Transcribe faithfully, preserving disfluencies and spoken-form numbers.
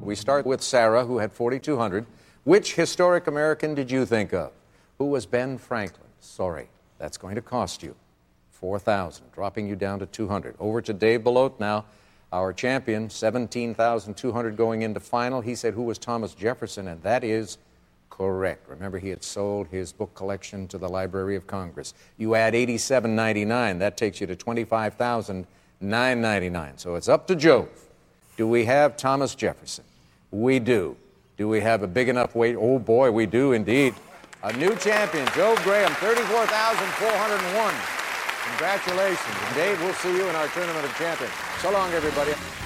We start with Sarah, who had forty-two hundred. Which historic American did you think of? Who was Ben Franklin? Sorry, that's going to cost you four thousand, dropping you down to two hundred. Over to Dave Belote now, our champion, seventeen thousand two hundred going into final. He said, who was Thomas Jefferson? And that is correct. Remember, he had sold his book collection to the Library of Congress. You add eighty-seven ninety-nine, that takes you to twenty-five thousand nine hundred ninety-nine. So it's up to Jove. Do we have Thomas Jefferson? We do. Do we have a big enough weight? Oh, boy, we do indeed. A new champion, Jove Graham, thirty-four thousand four hundred one. Congratulations. And Dave, we'll see you in our Tournament of Champions. So long, everybody.